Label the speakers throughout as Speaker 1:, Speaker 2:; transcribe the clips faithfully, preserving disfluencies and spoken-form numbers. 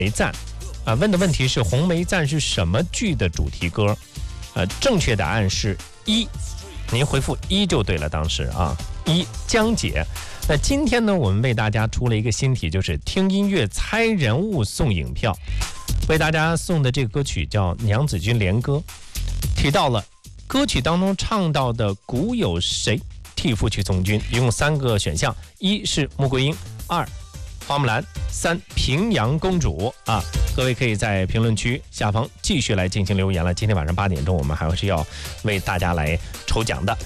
Speaker 1: 梅赞啊，问的问题是《红梅赞》是什么剧的主题歌？呃，正确答案是一，您回复一就对了。当时啊，一江姐。那今天呢，我们为大家出了一个新题，就是听音乐猜人物送影票。为大家送的这个歌曲叫《娘子军连歌》，提到了歌曲当中唱到的古有谁替父去从军，一共三个选项：一是穆桂英，二花木兰，三平阳公主啊。各位可以在评论区下方继续来进行留言了。今天晚上八点钟，我们还是要为大家来抽奖的。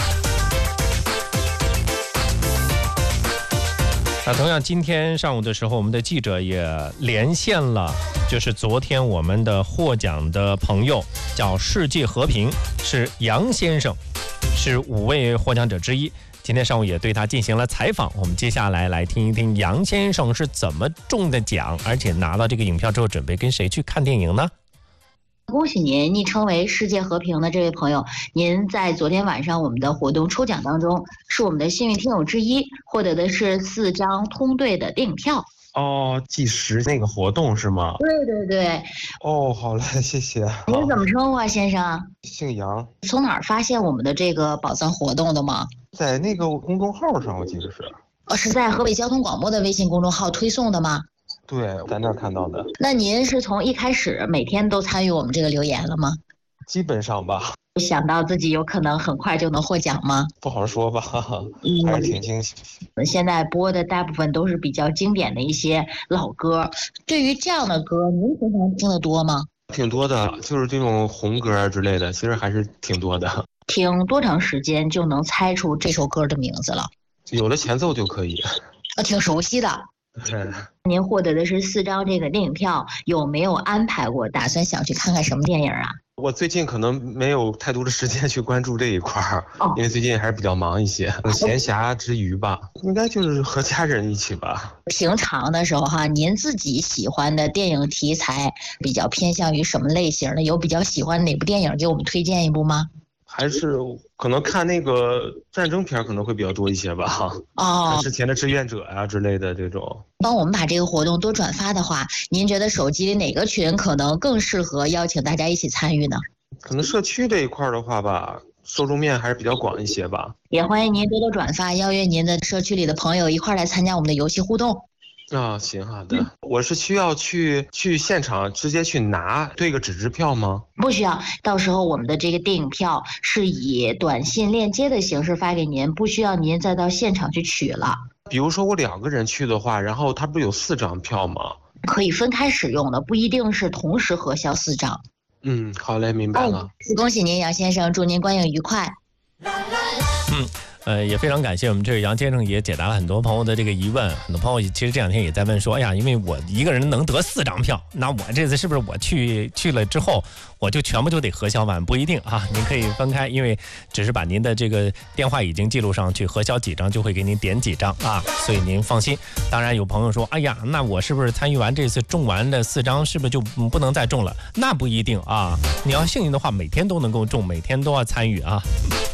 Speaker 1: 那同样，今天上午的时候，我们的记者也连线了，就是昨天我们的获奖的朋友，叫世界和平，是杨先生，是五位获奖者之一。今天上午也对他进行了采访，我们接下来来听一听杨先生是怎么中的奖，而且拿到这个影票之后，准备跟谁去看电影呢？
Speaker 2: 恭喜您，昵称为世界和平的这位朋友，您在昨天晚上我们的活动抽奖当中是我们的幸运听友之一，获得的是四张通兑的电影票。
Speaker 3: 哦，计时那个活动是吗？
Speaker 2: 对对对。
Speaker 3: 哦，好嘞，谢谢。
Speaker 2: 您怎么称呼啊，先生？
Speaker 3: 姓杨。
Speaker 2: 从哪儿发现我们的这个宝藏活动的吗？
Speaker 3: 在那个公众号上，我记得是。
Speaker 2: 哦，是在河北交通广播的微信公众号推送的吗？
Speaker 3: 对，在那儿看到的。
Speaker 2: 那您是从一开始每天都参与我们这个留言了吗？
Speaker 3: 基本上吧。
Speaker 2: 想到自己有可能很快就能获奖吗？
Speaker 3: 不好说吧，嗯、还是挺惊喜。
Speaker 2: 现在播的大部分都是比较经典的一些老歌，对于这样的歌，您平常听得多吗？
Speaker 3: 挺多的，就是这种红歌啊之类的，其实还是挺多的。
Speaker 2: 听多长时间就能猜出这首歌的名字了？
Speaker 3: 有了前奏就可以。
Speaker 2: 啊，挺熟悉的。
Speaker 3: 对。
Speaker 2: 您获得的是四张这个电影票，有没有安排过打算想去看看什么电影啊？
Speaker 3: 我最近可能没有太多的时间去关注这一块儿，哦、因为最近还是比较忙一些。闲暇之余吧，应该就是和家人一起吧。
Speaker 2: 平常的时候哈，您自己喜欢的电影题材比较偏向于什么类型的？有比较喜欢哪部电影，给我们推荐一部吗？
Speaker 3: 还是可能看那个战争片可能会比较多一些吧。哦，看之前的志愿者呀、啊、之类的这种。
Speaker 2: 帮我们把这个活动多转发的话，您觉得手机里哪个群可能更适合邀请大家一起参与呢？
Speaker 3: 可能社区这一块的话吧，受众面还是比较广一些吧。
Speaker 2: 也欢迎您多多转发，邀约您的社区里的朋友一块来参加我们的游戏互动。
Speaker 3: 啊，行，好的。我是需要去去现场直接去拿对个纸质票吗？
Speaker 2: 不需要，到时候我们的这个电影票是以短信链接的形式发给您，不需要您再到现场去取了。
Speaker 3: 比如说我两个人去的话，然后它不是有四张票吗？
Speaker 2: 可以分开使用的，不一定是同时核销四张。
Speaker 3: 嗯，好嘞，明白了。哦、
Speaker 2: 恭喜您，杨先生，祝您观影愉快。
Speaker 1: 嗯。呃，也非常感谢我们这位杨先生也解答了很多朋友的这个疑问。很多朋友其实这两天也在问说，哎呀，因为我一个人能得四张票，那我这次是不是我去去了之后，我就全部就得核销完？不一定啊，您可以分开，因为只是把您的这个电话已经记录上去，核销几张就会给您点几张啊，所以您放心。当然有朋友说，哎呀，那我是不是参与完这次中完的四张，是不是就不能再中了？那不一定啊，你要幸运的话，每天都能够中，每天都要参与啊。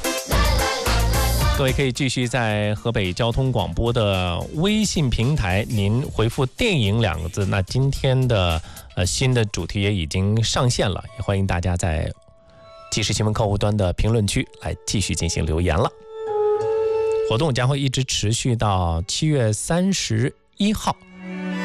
Speaker 1: 各位可以继续在河北交通广播的微信平台，您回复电影两个字，那今天的呃新的主题也已经上线了，也欢迎大家在即时新闻客户端的评论区来继续进行留言了。活动将会一直持续到七月三十一号。